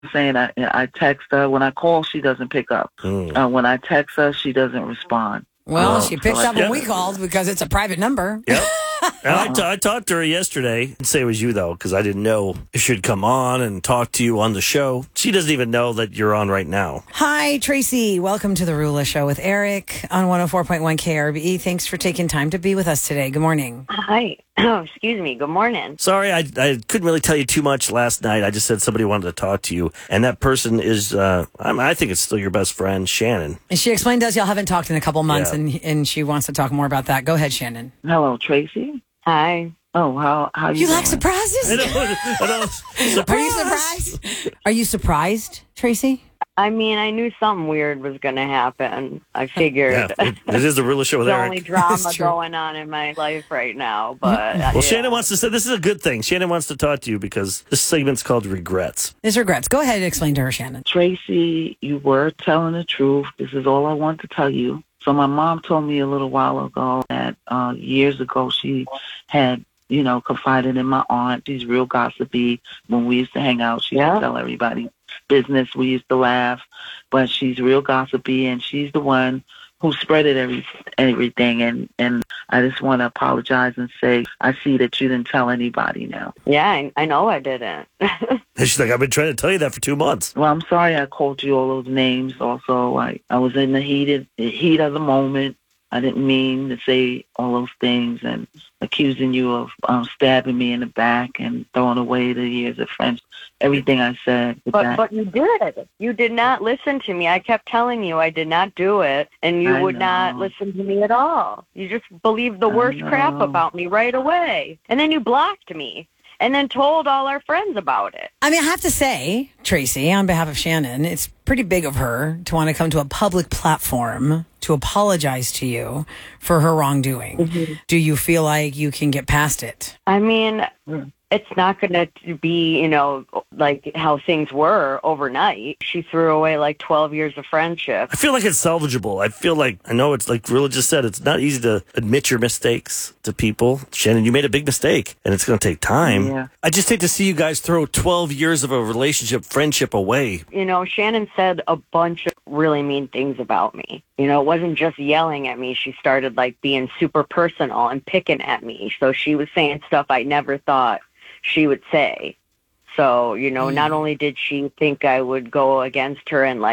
saying I text her. When I call, she doesn't pick up. When I text her, she doesn't respond. Well, she picked up when we called because it's a private number. Yep. And I talked to her yesterday. I'd say it was you, though, because I didn't know if she'd come on and talk to you on the show. She doesn't even know that you're on right now. Hi, Tracy. Welcome to the Rula Show with Eric on 104.1 KRBE. Thanks for taking time to be with us today. Good morning. Hi. Oh, excuse me. Good morning. Sorry, I couldn't really tell you too much last night. I just said somebody wanted to talk to you, and that person is, I think it's still your best friend, Shannon. And she explained to us y'all haven't talked in a couple months, and she wants to talk more about that. Go ahead, Shannon. Hello, Tracy. Hi. Oh, how you You doing? like surprises? I know. Are you surprised? Are you surprised, Tracy? I mean, I knew something weird was going to happen. I figured. Yeah, it is the Rula Show with the Eric. only drama That's true. going on in my life right now. But Well, Shannon wants to say this is a good thing. Shannon wants to talk to you because this segment's called Regrets. There's regrets. Go ahead and explain to her, Shannon. Tracy, you were telling the truth. This is all I want to tell you. So my mom told me a little while ago that years ago she had, confided in my aunt. She's real gossipy. When we used to hang out, she used to tell everybody business. We used to laugh, but she's real gossipy, and she's the one who spreaded everything. And I just want to apologize and say I see that you didn't tell anybody now. Yeah, I know I didn't. And she's like, I've been trying to tell you that for 2 months. Well, I'm sorry I called you all those names. Also, I was in the heat of the moment. I didn't mean to say all those things and accusing you of stabbing me in the back and throwing away the years of friendship. Everything I said. But you did. You did not listen to me. I kept telling you I did not do it, and you would not listen to me at all. You just believed the worst crap about me right away. And then you blocked me. And then told all our friends about it. I mean, I have to say, Tracy, on behalf of Shannon, it's pretty big of her to want to come to a public platform to apologize to you for her wrongdoing. Mm-hmm. Do you feel like you can get past it? I mean, it's not going to be, like how things were overnight. She threw away like 12 years of friendship. I feel like it's salvageable. I know it's like Rilla just said, it's not easy to admit your mistakes to people. Shannon, you made a big mistake, and it's going to take time. Yeah. I just hate to see you guys throw 12 years of a relationship, friendship away. Shannon said a bunch of really mean things about me. It wasn't just yelling at me. She started like being super personal and picking at me. So she was saying stuff I never thought she would say. So, not only did she think I would go against her and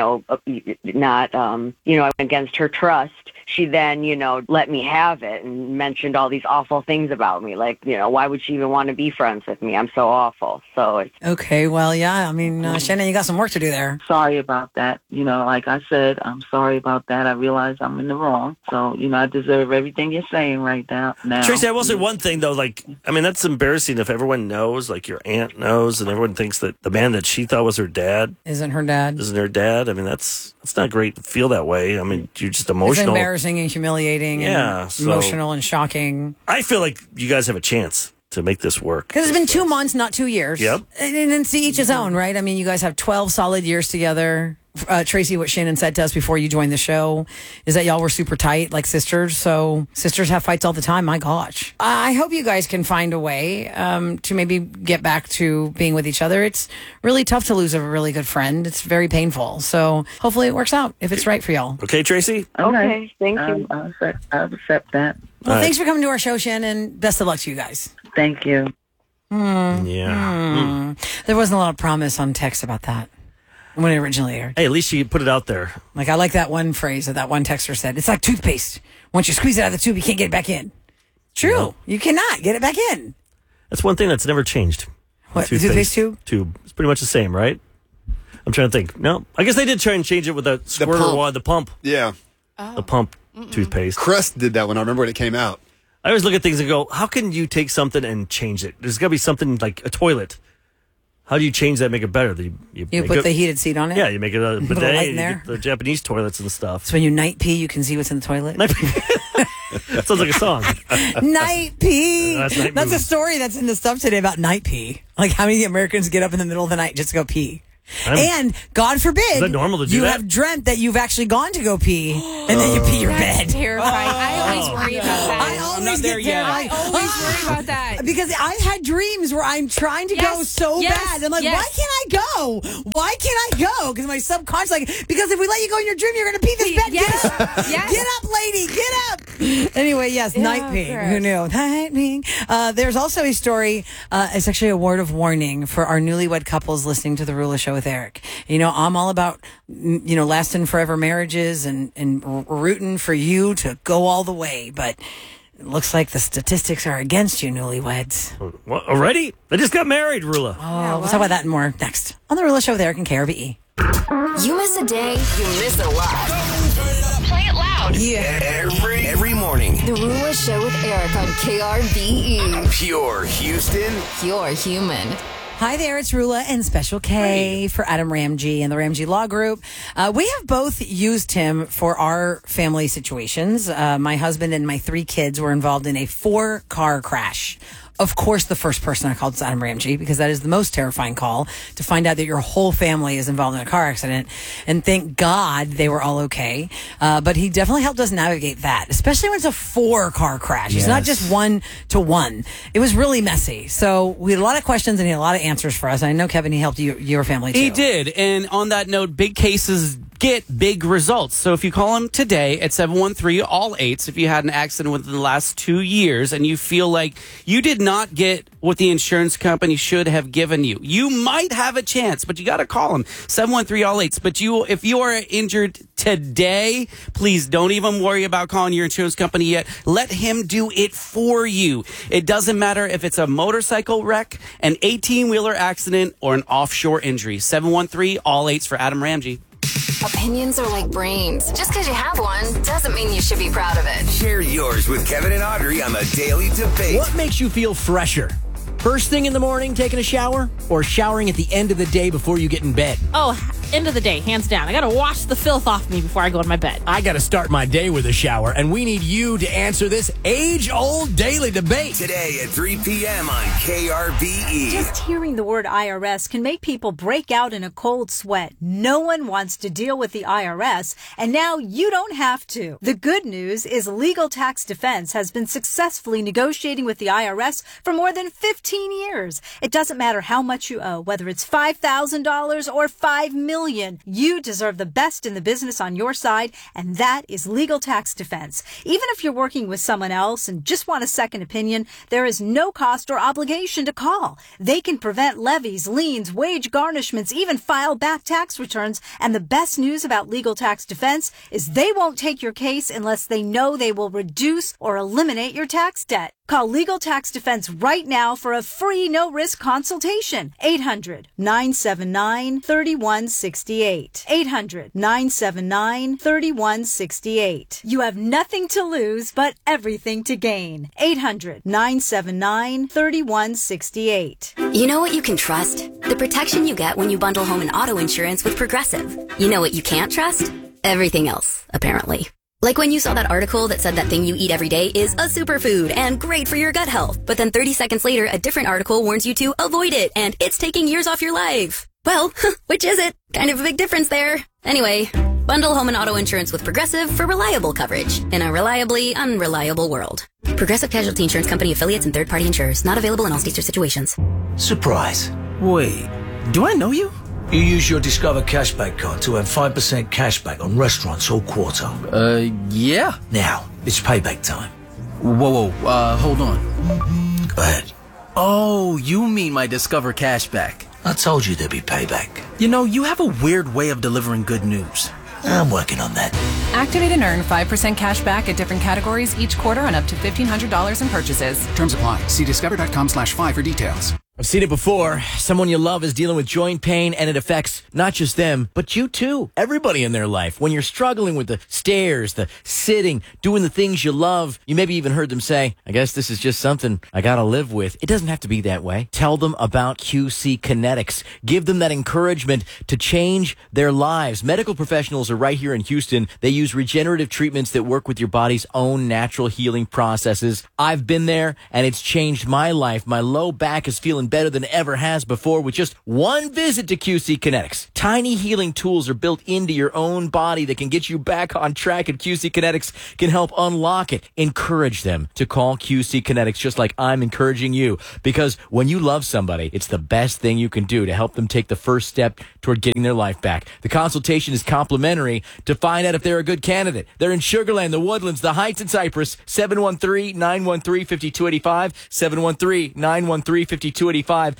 not, against her trust, she then, let me have it and mentioned all these awful things about me. Like, why would she even want to be friends with me? I'm so awful. So it's okay. Well, yeah. I mean, Shannon, you got some work to do there. Sorry about that. Like I said, I'm sorry about that. I realize I'm in the wrong. So, I deserve everything you're saying right now. Tracy, I will say one thing, though. That's embarrassing if everyone knows, like your aunt knows, and everyone thinks that the man that she thought was her dad isn't her dad. I mean, that's not great to feel that way. I mean, you're just emotional. It's embarrassing and humiliating and emotional and shocking. I feel like you guys have a chance to make this work. Because it's been 2 months, not 2 years. Yep. And then to each his own, right? I mean, you guys have 12 solid years together. Tracy, what Shannon said to us before you joined the show is that y'all were super tight, like sisters. So sisters have fights all the time. My gosh. I hope you guys can find a way to maybe get back to being with each other. It's really tough to lose a really good friend. It's very painful. So hopefully it works out if it's right for y'all. Okay, Tracy? Okay, thank you. I'll accept that. Well, thanks for coming to our show, Shannon. Best of luck to you guys. Thank you. Yeah. There wasn't a lot of promise on text about that when it originally aired. Hey, at least you put it out there. Like, I like that one phrase that one texter said. It's like toothpaste. Once you squeeze it out of the tube, you can't get it back in. True. No. You cannot get it back in. That's one thing that's never changed. What, the toothpaste tube? It's pretty much the same, right? I'm trying to think. No, I guess they did try and change it with the squirter one, the pump. Yeah. The pump toothpaste. Crest did that one. I remember when it came out. I always look at things and go, how can you take something and change it? There's got to be something like a toilet. How do you change that, make it better? You put the heated seat on it? Yeah, you make it a bidet. Put a light in you there. get the Japanese toilets and stuff. So when you night pee, you can see what's in the toilet? That sounds like a song. Night pee. That's a story that's in the stuff today about night pee. Like how many Americans get up in the middle of the night just to go pee. And God forbid, Is that normal to do you that? have dreamt that you've actually gone to go pee and then you pee your That's bed. terrifying. I always worry about that. I always not there get yet. I terrified. always worry about that. Because I've had dreams where I'm trying to go Yes, so yes, bad. I'm like, yes. why can't I go? Why can't I go? Because my subconscious, like, because if we let you go in your dream, you're going to pee this bed. Yes, Get up. yes. Get up, lady. Get up. Anyway, yes, night peeing. gross. Who knew? Night peeing. There's also a story. It's actually a word of warning for our newlywed couples listening to the Rula Show with Eric. You know, I'm all about, lasting forever marriages and rooting for you to go all the way. But it looks like the statistics are against you, newlyweds. What, already? They just got married, Rula. Oh, we'll talk about that and more next on the Rula Show with Eric and KRBE. You miss a day, you miss a lot. Play it loud. Yeah, every morning. The Rula Show with Eric on KRBE. Pure Houston. Pure human. Hi there, it's Rula and Special K for Adam Ramsey and the Ramsey Law Group. We have both used him for our family situations. My husband and my 3 kids were involved in a 4-car crash. Of course, the first person I called is Adam Ramsey because that is the most terrifying call to find out that your whole family is involved in a car accident. And thank God they were all okay. But he definitely helped us navigate that, especially when it's a 4-car crash. It's not just 1-to-1. It was really messy. So we had a lot of questions and he had a lot of answers for us. I know, Kevin, he helped your family too. He did. And on that note, big cases get big results. So if you call him today at 713-ALL-8s, if you had an accident within the last 2 years and you feel like you did not get what the insurance company should have given you, you might have a chance, but you got to call him 713-ALL-8s. But if you are injured today, please don't even worry about calling your insurance company yet. Let him do it for you. It doesn't matter if it's a motorcycle wreck, an 18-wheeler accident, or an offshore injury. 713-ALL-8s for Adam Ramsey. Opinions are like brains. Just because you have one doesn't mean you should be proud of it. Share yours with Kevin and Audrey on the Daily Debate. What makes you feel fresher? First thing in the morning, taking a shower, or showering at the end of the day before you get in bed? Oh, end of the day, hands down. I got to wash the filth off me before I go to my bed. I got to start my day with a shower, and we need you to answer this age-old daily debate. Today at 3 p.m. on KRBE. Just hearing the word IRS can make people break out in a cold sweat. No one wants to deal with the IRS, and now you don't have to. The good news is Legal Tax Defense has been successfully negotiating with the IRS for more than 15 years. It doesn't matter how much you owe, whether it's $5,000 or $5 million. You deserve the best in the business on your side, and that is Legal Tax Defense. Even if you're working with someone else and just want a second opinion, there is no cost or obligation to call. They can prevent levies, liens, wage garnishments, even file back tax returns. And the best news about Legal Tax Defense is they won't take your case unless they know they will reduce or eliminate your tax debt. Call Legal Tax Defense right now for a free no-risk consultation. 800-979-3168. 800-979-3168. You have nothing to lose but everything to gain. 800-979-3168. You know what you can trust? The protection you get when you bundle home and auto insurance with Progressive. You know what you can't trust? Everything else, apparently. Like when you saw that article that said that thing you eat every day is a superfood and great for your gut health. But then 30 seconds later, a different article warns you to avoid it and it's taking years off your life. Well, which is it? Kind of a big difference there. Anyway, bundle home and auto insurance with Progressive for reliable coverage in a reliably unreliable world. Progressive Casualty Insurance Company affiliates and third-party insurers. Not available in all states or situations. Surprise. Wait, do I know you? You use your Discover Cashback card to earn 5% cashback on restaurants all quarter. Yeah. Now, it's payback time. Whoa, hold on. Go ahead. Oh, you mean my Discover Cashback. I told you there'd be payback. You know, you have a weird way of delivering good news. I'm working on that. Activate and earn 5% cash back at different categories each quarter on up to $1,500 in purchases. Terms apply. See discover.com/5 for details. I've seen it before. Someone you love is dealing with joint pain, and it affects not just them, but you too. Everybody in their life. When you're struggling with the stairs, the sitting, doing the things you love, you maybe even heard them say, I guess this is just something I gotta live with. It doesn't have to be that way. Tell them about QC Kinetics. Give them that encouragement to change their lives. Medical professionals are right here in Houston. They use regenerative treatments that work with your body's own natural healing processes. I've been there, and it's changed my life. My low back is feeling feeling better than it ever has before with just one visit to QC Kinetics. Tiny healing tools are built into your own body that can get you back on track, and QC Kinetics can help unlock it. Encourage them to call QC Kinetics just like I'm encouraging you, because when you love somebody, it's the best thing you can do to help them take the first step toward getting their life back. The consultation is complimentary to find out if they're a good candidate. They're in Sugarland, the Woodlands, the Heights, and Cypress. 713-913-5285. 713-913-5285.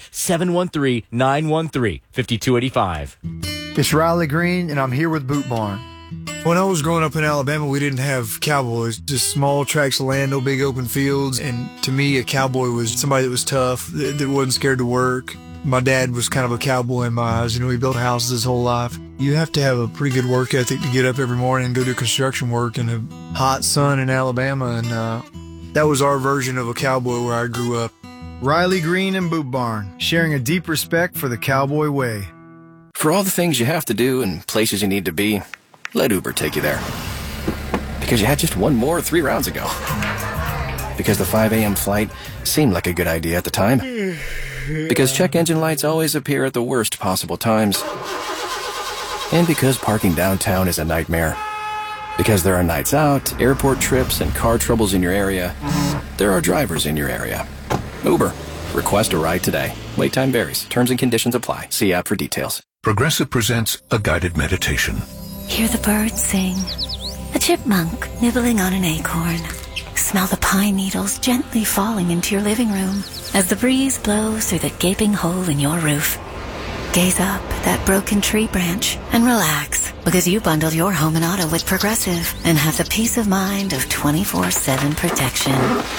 713-913-5285. It's Riley Green, and I'm here with Boot Barn. When I was growing up in Alabama, we didn't have cowboys, just small tracts of land, no big open fields. And to me, a cowboy was somebody that was tough, that wasn't scared to work. My dad was kind of a cowboy in my eyes. He built houses his whole life. You have to have a pretty good work ethic to get up every morning and go do construction work in a hot sun in Alabama. And that was our version of a cowboy where I grew up. Riley Green and Boot Barn, sharing a deep respect for the cowboy way. For all the things you have to do and places you need to be, let Uber take you there. Because you had just one more 3 rounds ago. Because the 5 a.m. flight seemed like a good idea at the time. Because check engine lights always appear at the worst possible times. And because parking downtown is a nightmare. Because there are nights out, airport trips, and car troubles in your area, there are drivers in your area. Uber. Request a ride today. Wait time varies. Terms and conditions apply. See app for details. Progressive presents a guided meditation. Hear the birds sing. A chipmunk nibbling on an acorn. Smell the pine needles gently falling into your living room as the breeze blows through the gaping hole in your roof. Gaze up at that broken tree branch and relax, because you bundled your home and auto with Progressive and have the peace of mind of 24/7 protection.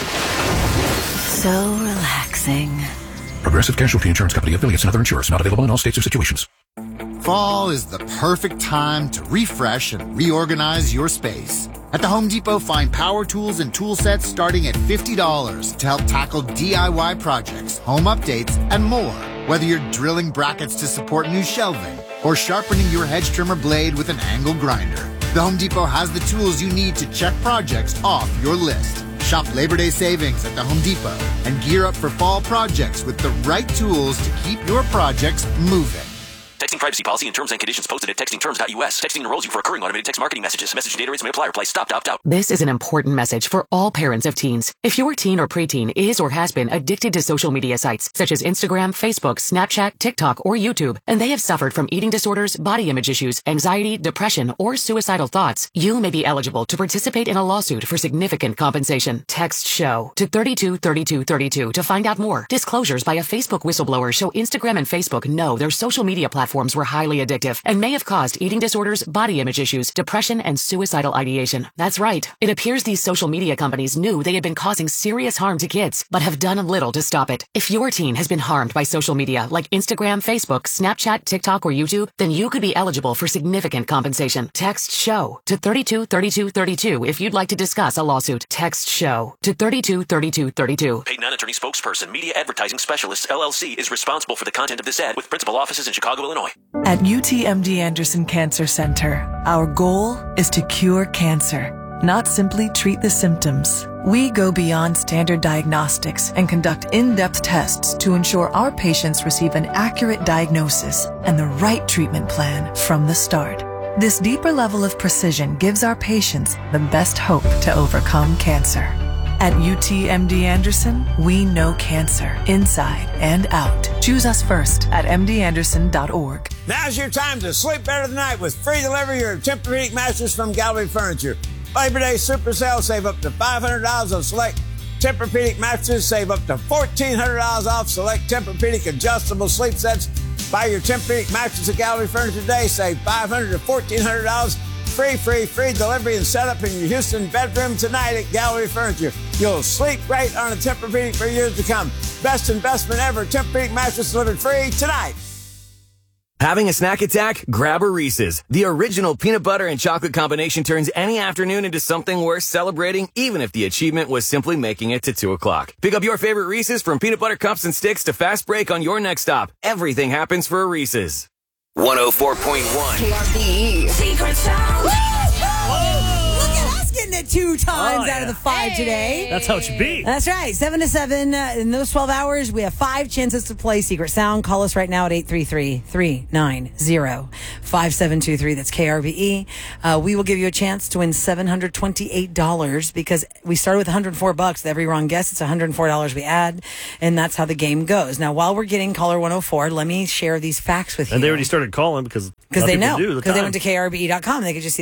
So relaxing. Progressive Casualty Insurance Company, affiliates, and other insurers. Not available in all states or situations. Fall is the perfect time to refresh and reorganize your space. At the Home Depot, find power tools and tool sets starting at $50 to help tackle DIY projects, home updates, and more. Whether you're drilling brackets to support new shelving or sharpening your hedge trimmer blade with an angle grinder, the Home Depot has the tools you need to check projects off your list. Shop Labor Day savings at the Home Depot and gear up for fall projects with the right tools to keep your projects moving. Texting privacy policy and terms and conditions posted at textingterms.us. Texting enrolls you for recurring automated text marketing messages. Message data rates may apply. Reply stop to opt out. This is an important message for all parents of teens. If your teen or preteen is or has been addicted to social media sites such as Instagram, Facebook, Snapchat, TikTok, or YouTube, and they have suffered from eating disorders, body image issues, anxiety, depression, or suicidal thoughts, you may be eligible to participate in a lawsuit for significant compensation. Text SHOW to 323232 to find out more. Disclosures by a Facebook whistleblower show Instagram and Facebook know their social media platforms were highly addictive and may have caused eating disorders, body image issues, depression, and suicidal ideation. That's right. It appears these social media companies knew they had been causing serious harm to kids, but have done little to stop it. If your teen has been harmed by social media like Instagram, Facebook, Snapchat, TikTok, or YouTube, then you could be eligible for significant compensation. Text SHOW to 323232 if you'd like to discuss a lawsuit. Text SHOW to 323232. Paid non-attorney spokesperson, Media Advertising Specialists, LLC, is responsible for the content of this ad with principal offices in Chicago, Illinois. At UTMD Anderson Cancer Center, our goal is to cure cancer, not simply treat the symptoms. We go beyond standard diagnostics and conduct in-depth tests to ensure our patients receive an accurate diagnosis and the right treatment plan from the start. This deeper level of precision gives our patients the best hope to overcome cancer. At UTMD Anderson, we know cancer inside and out. Choose us first at mdanderson.org. Now's your time to sleep better tonight with free delivery of Tempur-Pedic mattress from Gallery Furniture. Labor Day Super Sale, save up to $500 on select Tempur-Pedic mattresses, save up to $1,400 off select Tempur-Pedic adjustable sleep sets. Buy your Tempur-Pedic mattress at Gallery Furniture today, save $500 to $1,400. Free delivery and setup in your Houston bedroom tonight at Gallery Furniture. You'll sleep great on a Tempur-Pedic for years to come. Best investment ever. Tempur-Pedic mattress delivered free tonight. Having a snack attack? Grab a Reese's. The original peanut butter and chocolate combination turns any afternoon into something worth celebrating, even if the achievement was simply making it to 2 o'clock. Pick up your favorite Reese's from peanut butter cups and sticks to fast break on your next stop. Everything happens for a Reese's. 104.1 KRBE. Secret Sound. Look at us getting 2 times out of the 5 today. That's how it should be. That's right. 7 to 7. In those 12 hours, we have 5 chances to play Secret Sound. Call us right now at 833-390-5723. That's KRVE. We will give you a chance to win $728 because we started with $104. With every wrong guess, it's $104 we add, and that's how the game goes. Now, while we're getting caller 104, let me share these facts with you. And they already started calling because they know. Because they went to KRBE.com. They could just see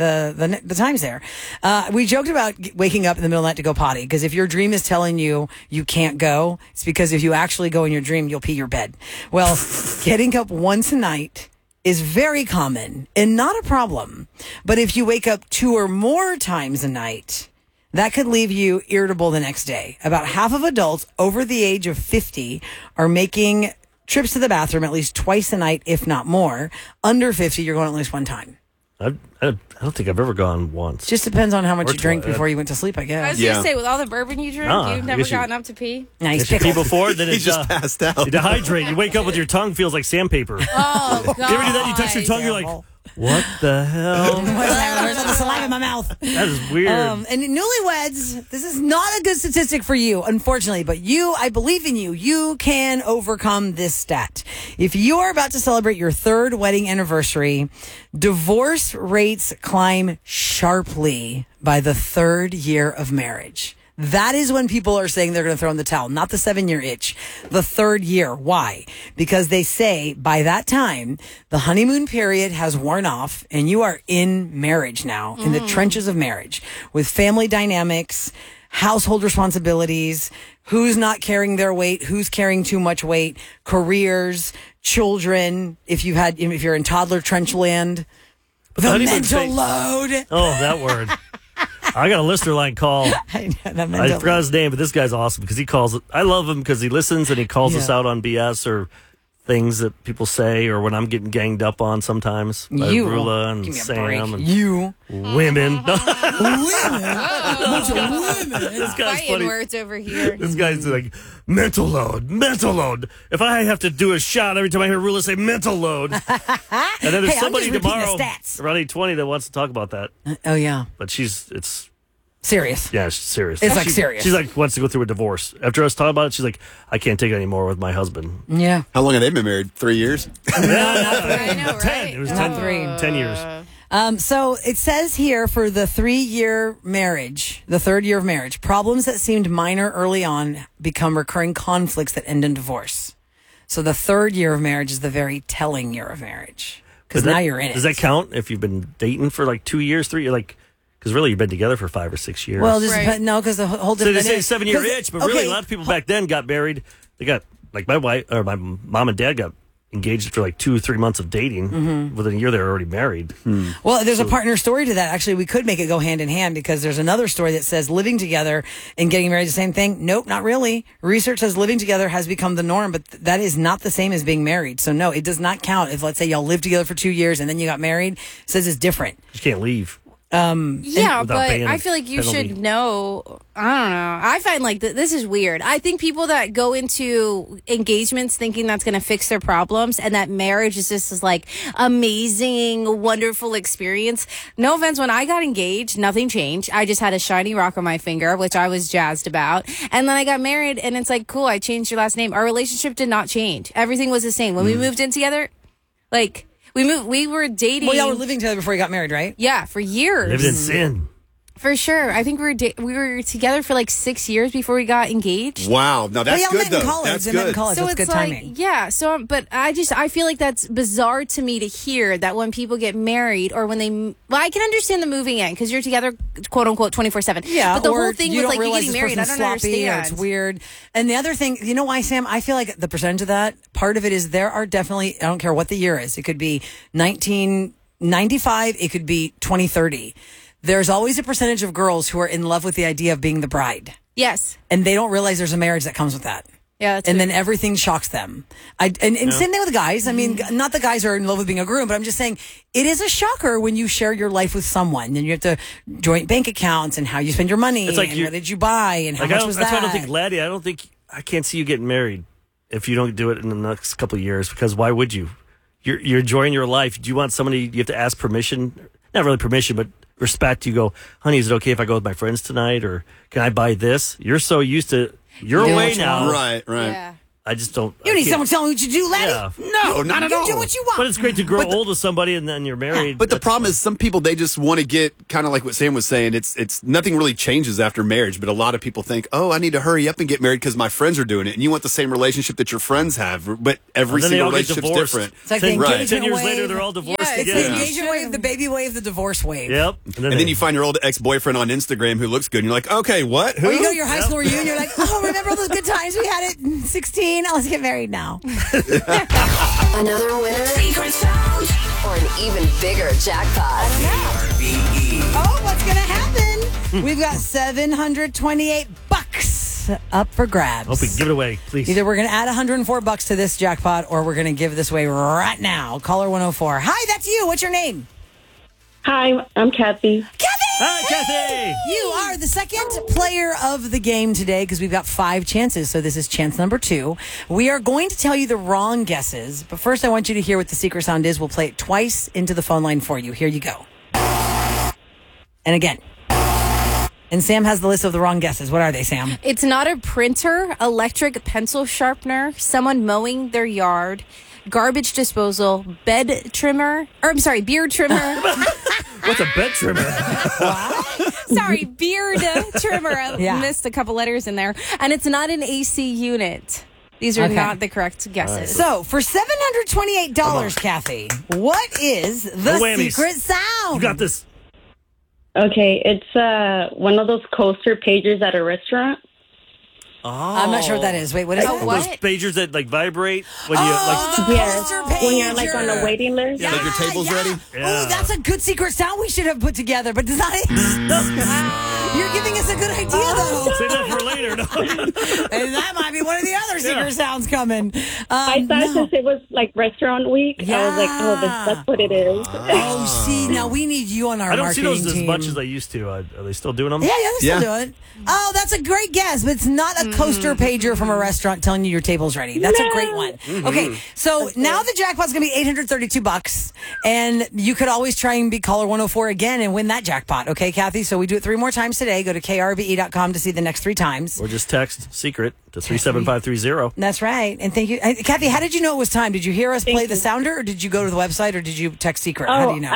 the times there. We joked about waking up in the middle of the night to go potty because if your dream is telling you you can't go, it's because if you actually go in your dream, you'll pee your bed. Well, getting up once a night is very common and not a problem. But if you wake up 2 or more times a night, that could leave you irritable the next day. About half of adults over the age of 50 are making trips to the bathroom at least twice a night, if not more. Under 50, you're going at least one time. I don't think I've ever gone once. Just depends on how much Or you drink twice. before you went to sleep, I guess. I was going to say, with all the bourbon you drink, Nah, you've I never guess you- gotten up to pee? Nice You pee before, then He it's just passed out. You dehydrate. You wake up with your tongue feels like sandpaper. Oh, God. You ever do that? You touch your tongue, you're like, what the hell? There's all the saliva in my mouth. That is weird. And newlyweds, this is not a good statistic for you, unfortunately, but I believe in you. You can overcome this stat. If you are about to celebrate your 3rd wedding anniversary, divorce rates climb sharply by the 3rd year of marriage. That is when people are saying they're going to throw in the towel, not the 7-year itch, the 3rd year. Why? Because they say by that time, the honeymoon period has worn off and you are in marriage now, in the trenches of marriage with family dynamics, household responsibilities, who's not carrying their weight, who's carrying too much weight, careers, children, if you're in toddler trench land, the mental load. Oh, that word. I got a listener line call. I know, that I forgot his name, but this guy's awesome because he calls. I love him because he listens and he calls us Yeah. out on BS or things that people say or when I'm getting ganged up on sometimes. By You. Rula and Give me a Sam break. and You. women. Bunch of women. This guy's Fighting funny. words over here. This guy's like, mental load, mental load. If I have to do a shot every time I hear Rula say mental load. And then there's Hey, I'm somebody just repeating tomorrow the stats. around 8:20 that wants to talk about that. Oh, yeah. But it's serious. Yeah, she's serious. It's like serious. She's like wants to go through a divorce. After us talking about it, she's like, I can't take it anymore with my husband. Yeah. How long have they been married? 3 years? I know, right? 10. It was 10 years. So it says here for the 3-year marriage, the 3rd year of marriage, problems that seemed minor early on become recurring conflicts that end in divorce. So the 3rd year of marriage is the very telling year of marriage because now you're in it. Does that count if you've been dating for like 2 years, 3 years? Like, because really you've been together for 5 or 6 years. Well, no, because the whole So different. they say 7-year itch, but really a lot of people back then got married. They got, like my wife or my mom and dad got engaged for like 2 or 3 months of dating. Mhm. Within a year, they were already married. Well, there's a partner story to that. Actually, we could make it go hand in hand because there's another story that says living together and getting married is the same thing. Nope, not really. Research says living together has become the norm, but that is not the same as being married. So no, it does not count. If let's say y'all lived together for 2 years and then you got married, it says it's different. You can't leave. Yeah, Without but paying I feel like you penalty. should know. I don't know. I find like this is weird. I think people that go into engagements thinking that's going to fix their problems and that marriage is just this like amazing, wonderful experience. No offense, when I got engaged, nothing changed. I just had a shiny rock on my finger, which I was jazzed about. And then I got married and it's like, cool, I changed your last name. Our relationship did not change. Everything was the same. When we moved in together, like we were dating. Well, y'all were living together before you got married, right? Yeah, for years. Lived in sin. For sure. I think we were together for like 6 years before we got engaged. Wow. No, that's y'all good, met in though. college. That's They met in good. college. So That's it's good like, timing. yeah. So, but I feel like that's bizarre to me to hear that when people get married or when I can understand the moving end because you're together, quote unquote, 24/7. Yeah, but the or whole thing you with don't like you realize getting this married, I person's don't sloppy or understand. it's weird. And the other thing, you know why, Sam? I feel like the percentage of that, part of it is there are definitely, I don't care what the year is. It could be 1995. It could be 2030. There's always a percentage of girls who are in love with the idea of being the bride. Yes. And they don't realize there's a marriage that comes with that. Yeah. That's And weird. then everything shocks them. And same thing with the guys. I mean, not the guys are in love with being a groom, but I'm just saying it is a shocker when you share your life with someone and you have to joint bank accounts and how you spend your money It's like and you- what did you buy and how Like, much was that's that. why I don't think, Laddie, I can't see you getting married if you don't do it in the next couple of years because why would you? You're enjoying your life. Do you want somebody, you have to ask permission? Not really permission, but respect. You go, honey, is it okay if I go with my friends tonight, or can I buy this? You're so used to your way now, right? Yeah. I just don't. You need someone telling you what you do, Letty? Yeah. No, not at all. You do what you want. But it's great to grow old with somebody and then you're married. But the problem is, some people, they just want to get kind of like what Sam was saying. It's nothing really changes after marriage. But a lot of people think, oh, I need to hurry up and get married because my friends are doing it, and you want the same relationship that your friends have. But every single relationship's different. It's like the engagement 10 years wave. later, they're all divorced It's again. the engagement wave, the baby wave, the divorce wave. Yep. And then you find your old ex-boyfriend on Instagram who looks good, and you're like, okay, what? Who? Or you go to your high school reunion, you're like, oh, remember all those good times we had at 16? Oh, let's get married now. Another winner? Secret sound? Or an even bigger jackpot? Oh, what's going to happen? We've got $728 up for grabs. Hope we can give it away, please. Either we're going to add $104 to this jackpot, or we're going to give this away right now. Caller 104. Hi, that's you. What's your name? Hi, I'm Kathy. Hi, Kathy. You are the second player of the game today because we've got 5 chances. So this is chance number 2. We are going to tell you the wrong guesses, but first I want you to hear what the secret sound is. We'll play it twice into the phone line for you. Here you go. And again. And Sam has the list of the wrong guesses. What are they, Sam? It's not a printer, electric pencil sharpener, someone mowing their yard, garbage disposal, beard trimmer. What's a bed trimmer? Sorry, beard trimmer. I Yeah. missed a couple letters in there. And it's not an AC unit. These are Okay. not the correct guesses. So for $728, Kathy, what is the No whammies. secret sound? You got this. Okay, it's one of those coaster pagers at a restaurant. Oh. I'm not sure what that is. Wait, what is that? Those pagers that like vibrate when you like. Yes, when you're like on a waiting list. Like your table's ready? Yeah. Oh, that's a good secret sound we should have put together, but does not it? You're giving us a good idea, though. Save that for later. No? And that might be one of the other secret sounds coming. I thought since it was like restaurant week, I was like, oh, that's what it is. Oh, see, now we need you on our I don't see marketing those team. as much as I used to. Are they still doing them? Yeah, they still do it. Oh, that's a great guess, but it's not a coaster pager from a restaurant telling you your table's ready. That's a great one. Okay, so now the jackpot's going to be $832, and you could always try and be caller 104 again and win that jackpot. Okay, Kathy? So we do it 3 more times today. Go to krbe.com to see the next 3 times. Or just text secret to 37530. That's right. And thank you. Kathy, how did you know it was time? Did you hear us play the sounder, or did you go to the website, or did you text secret? How do you know?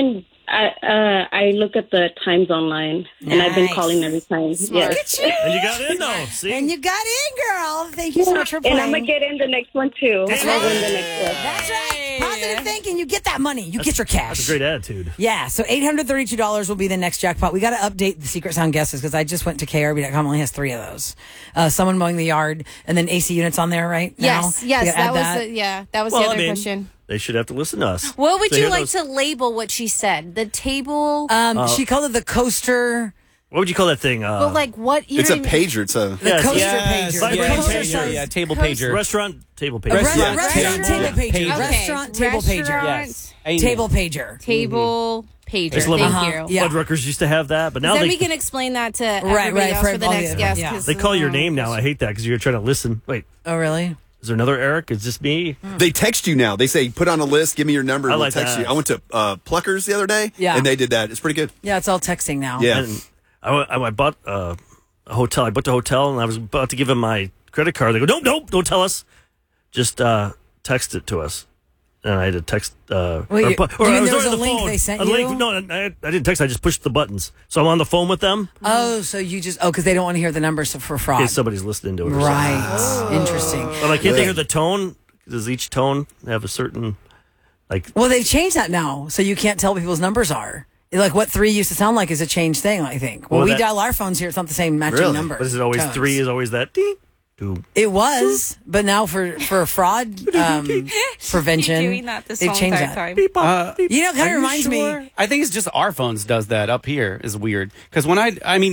I look at the times online, and I've been calling every time. Look at you. And you got in, though. See? And you got in, girl. Thank you so much for playing. And I'm going to get in the next one, too. That's I'll right. win the next one. That's right. Positive thinking. You get that money. You get your cash. That's a great attitude. Yeah, so $832 will be the next jackpot. We got to update the secret sound guesses because I just went to KRB.com. Only has 3 of those. Someone mowing the yard, and then AC units on there, right? Yes, now? yes, You gotta that add was the other question. They should have to listen to us. What would So you here like those- to label what she said? The table? She called it the coaster. What would you call that thing? But like what? You It's a don't even- pager. It's a The coaster pager. Vibrating Coaster pager. size. Yeah, table pager. Restaurant table pager. Restaurant Restaurant table table pager. pager. Restaurant table pager. Yes. Amen. Table pager. Table pager. Just love Thank you. Yeah. Fuddruckers used to have that, but now Then they we can explain that to Right, everybody else for for the all next the- guest. yeah. 'cause- they call your name now. I hate that because you're trying to listen. Wait, Oh, really? is there another Eric? Is this me? They text you now. They say, put on a list, give me your number, and I we'll like text that. you. I went to Pluckers the other day, Yeah. and they did that. It's pretty good. Yeah, it's all texting now. Yeah. And I bought a hotel. I booked a hotel, and I was about to give him my credit card. They go, nope, don't tell us. Just text it to us. And I had to text. Wait, I you mean was there was on a the link phone. they sent A link- you? No, I didn't text. I just pushed the buttons. So I'm on the phone with them Oh, so you just because they don't want to hear the numbers for fraud. in case somebody's listening to it. Or Right. Interesting. But like, can't they hear the tone? Does each tone have a certain like? Well, they've changed that now, so you can't tell what people's numbers are. Like what 3 used to sound like is a changed thing, I think. Well, Well, we that- dial our phones here; it's not the same matching Really? number. But is it always tones. 3? Is always that? Ding, two. It was, but now for fraud prevention, Keep doing that this they've whole changed entire that. time. You know, it kind Are of you reminds sure? me. I think it's just our phones does that. Up here is weird because when I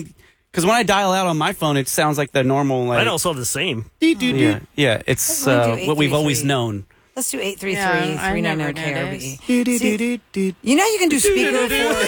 dial out on my phone, it sounds like the normal. Like, Mine also the same. yeah, it's Why don't we do what we've 833? always known. Let's do 833-399 never KRB. noticed. You know you can do speaker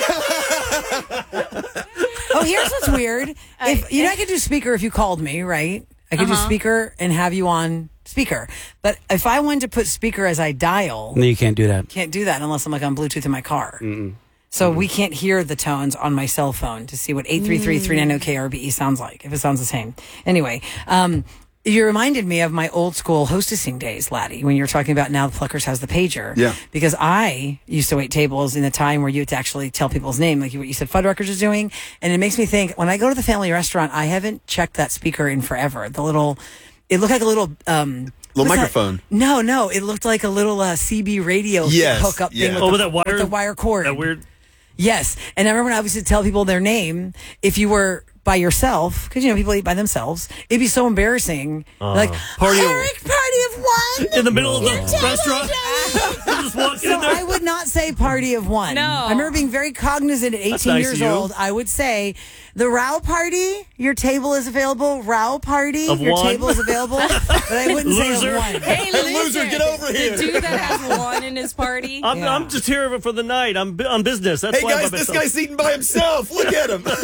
for. Oh, here's what's weird. If you know I could do speaker if you called me, right? I could do speaker and have you on speaker. But if I wanted to put speaker as I dial, No, you can't do that. can't do that unless I'm like on Bluetooth in my car. So we can't hear the tones on my cell phone to see what 833-390-KRBE sounds like, if it sounds the same. Anyway, you reminded me of my old school hostessing days, Laddie, when you were talking about now the Pluckers has the pager. Yeah. Because I used to wait tables in the time where you had to actually tell people's name, like what you said Fuddruckers is doing. And it makes me think, when I go to the family restaurant, I haven't checked that speaker in forever. It looked like a little... little microphone. No. It looked like a little CB radio hookup thing with the wire cord. That weird... Yes. And I remember when I used to tell people their name, if you were by yourself, because, people eat by themselves, it'd be so embarrassing. Like, party of one? In the middle of the restaurant? Just walking in there? I would not say party of one. No. I remember being very cognizant at 18 years old. I would say, the Row party, your table is available. Row party, your table is available. But I wouldn't say of one. Hey, loser, get over here. The dude that has one in his party. I'm just here for the night. I'm on business. That's Hey why guys, I'm by this myself. guy's eating by himself. Look at him.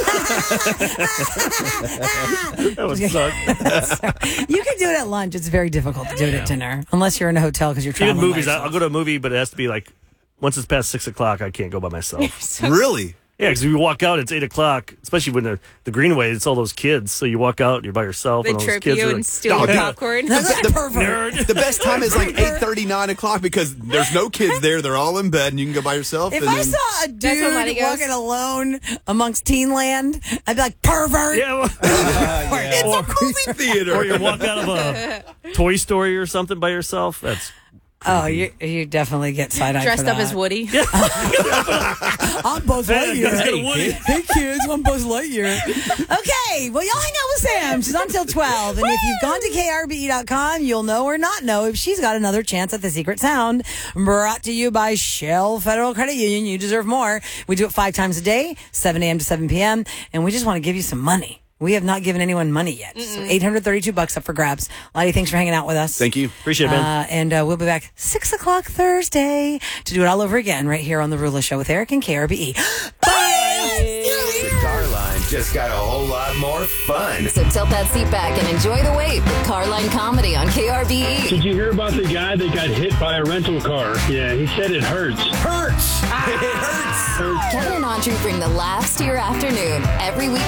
That would suck. You can do it at lunch. It's very difficult to do it at dinner, unless you're in a hotel because you're traveling. Even movies, by I'll go to a movie, but it has to be like, once it's past 6 o'clock, I can't go by myself. Really? Yeah, because if you walk out, it's 8 o'clock, especially when the Greenway, it's all those kids. So you walk out, you're by yourself. They and all those trip kids you are and like, steal your popcorn. The best time is like 8:30, 9 o'clock because there's no kids there. They're all in bed and you can go by yourself. If and I then... saw a That's when Letty dude goes. walking alone amongst teen land, I'd be like, pervert. Yeah, well, It's a movie theater. or you walk out of a Toy Story or something by yourself. That's Oh, you definitely get side-eyed Dressed for up that. as Woody. I'm Buzz Lightyear. Woody. Hey, kids, I'm Buzz Lightyear. Okay, well, y'all hang out with Sam. She's on till 12. And if you've gone to krbe.com, you'll know or not know if she's got another chance at the Secret Sound. Brought to you by Shell Federal Credit Union. You deserve more. We do it 5 times a day, 7 a.m. to 7 p.m. And we just want to give you some money. We have not given anyone money yet. So $832 up for grabs. Lottie, thanks for hanging out with us. Thank you. Appreciate it, man. And we'll be back 6 o'clock Thursday to do it all over again right here on The Rula Show with Eric and KRBE. Bye! The Carline just got a whole lot more fun. So tilt that seat back and enjoy the wait with Carline Comedy on KRBE. Did you hear about the guy that got hit by a rental car? Yeah, he said it hurts. Hurts. It hurts. Kevin and Audrey bring the laughs to your afternoon every weekday